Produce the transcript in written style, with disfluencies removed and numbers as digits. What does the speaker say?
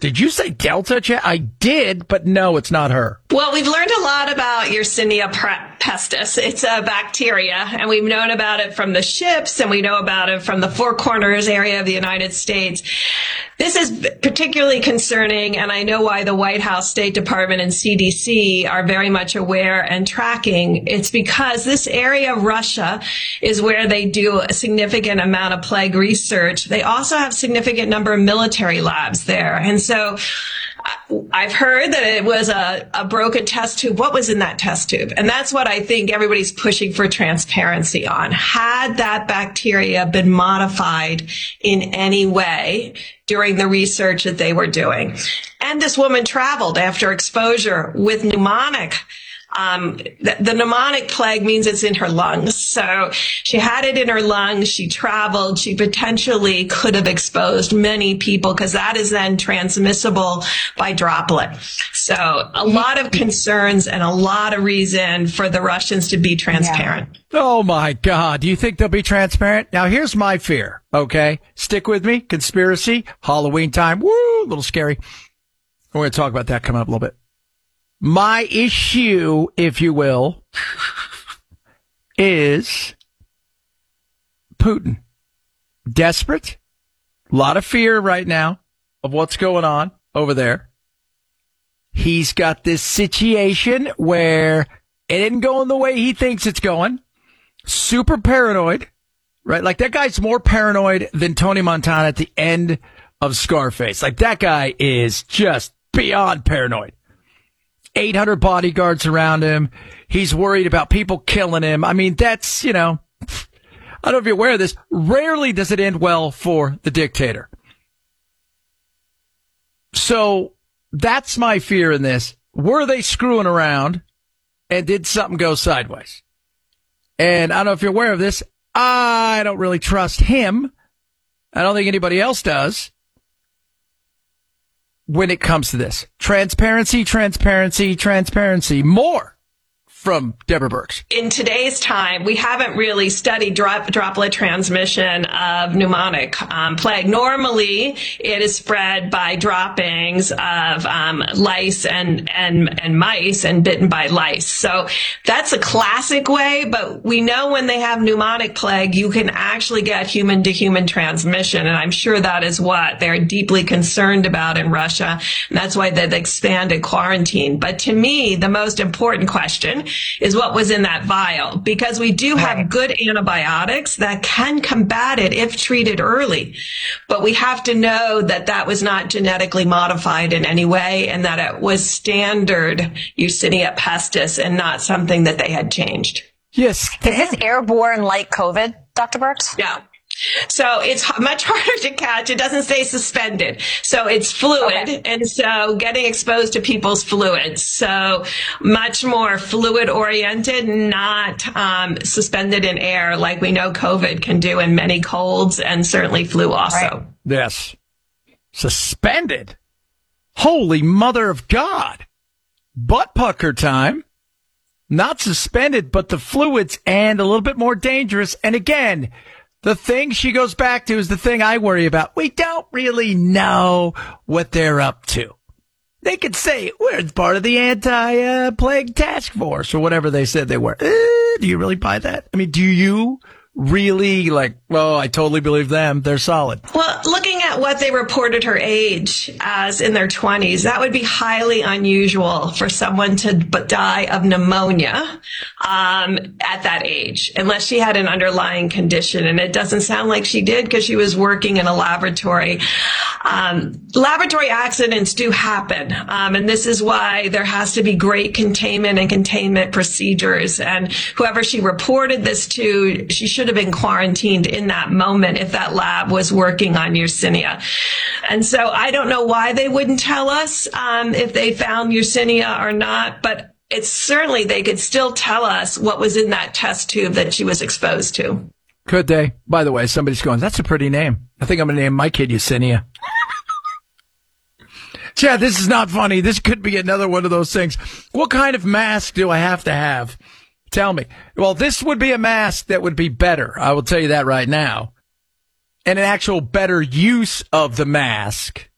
Did you say Delta, Chad? I did, but no, it's not her. Well, we've learned a lot about Yersinia pestis. It's a bacteria, and we've known about it from the ships, and we know about it from the Four Corners area of the United States. This is particularly concerning, and I know why the White House, State Department, and CDC are very much aware and tracking. It's because this area of Russia is where they do a significant amount of plague research. They also have a significant number of military labs there. And so I've heard that it was a broken test tube. What was in that test tube? And that's what I think everybody's pushing for transparency on. Had that bacteria been modified in any way during the research that they were doing? And this woman traveled after exposure with pneumonic. The pneumonic plague means it's in her lungs. So she had it in her lungs. She traveled. She potentially could have exposed many people because that is then transmissible by droplet. So a lot of concerns and a lot of reason for the Russians to be transparent. Yeah. Oh, my God. Do you think they'll be transparent? Now, here's my fear, okay? Stick with me. Conspiracy, Halloween time. Woo, a little scary. We're going to talk about that coming up a little bit. My issue, if you will, is Putin. Desperate. A lot of fear right now of what's going on over there. He's got this situation where it isn't going the way he thinks it's going. Super paranoid, right? Like that guy's more paranoid than Tony Montana at the end of Scarface. Like that guy is just beyond paranoid. 800 bodyguards around him. He's worried about people killing him. I mean, that's, I don't know if you're aware of this. Rarely does it end well for the dictator. So that's my fear in this. Were they screwing around and did something go sideways? And I don't know if you're aware of this. I don't really trust him. I don't think anybody else does. When it comes to this. Transparency. More from Deborah Birx. In today's time, we haven't really studied droplet transmission of pneumonic plague. Normally, it is spread by droppings of lice and mice and bitten by lice. So that's a classic way, but we know when they have pneumonic plague, you can actually get human-to-human transmission, and I'm sure that is what they're deeply concerned about in Russia, and that's why they've expanded quarantine. But to me, the most important question is what was in that vial, because we do have good antibiotics that can combat it if treated early. But we have to know that that was not genetically modified in any way and that it was standard Yersinia pestis and not something that they had changed. Yes. Is this airborne like COVID, Dr. Birx? Yeah. So it's much harder to catch. It doesn't stay suspended. So it's fluid. Okay. And so getting exposed to people's fluids. So much more fluid oriented, not suspended in air like we know COVID can do in many colds and certainly flu also. Right. Yes. Suspended. Holy mother of God. Butt pucker time. Not suspended, but the fluids and a little bit more dangerous. And again, the thing she goes back to is the thing I worry about. We don't really know what they're up to. They could say, we're part of the anti-plague task force or whatever they said they were. Do you really buy that? I mean, do you really I totally believe them. They're solid. Well, looking at what they reported her age as in their 20s, that would be highly unusual for someone to die of pneumonia at that age, unless she had an underlying condition. And it doesn't sound like she did because she was working in a laboratory. Laboratory accidents do happen. And this is why there has to be great containment and containment procedures. And whoever she reported this to, she should have been quarantined in that moment if that lab was working on Yersinia. And so I don't know why they wouldn't tell us if they found Yersinia or not, but it's certainly they could still tell us what was in that test tube that she was exposed to. Could they? By the way, somebody's going, that's a pretty name. I think I'm going to name my kid Yersinia. Chad, this is not funny. This could be another one of those things. What kind of mask do I have to have? Tell me. Well, this would be a mask that would be better. I will tell you that right now. And an actual better use of the mask